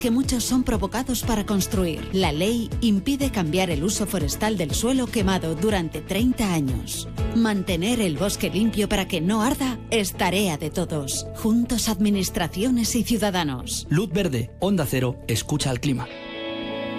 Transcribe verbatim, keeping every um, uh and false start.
que muchos son provocados para construir. La ley impide cambiar el uso forestal del suelo quemado durante treinta años. Mantener el bosque limpio para que no arda es tarea de todos. Juntos, administraciones y ciudadanos. Luz verde, Onda Cero, escucha al clima.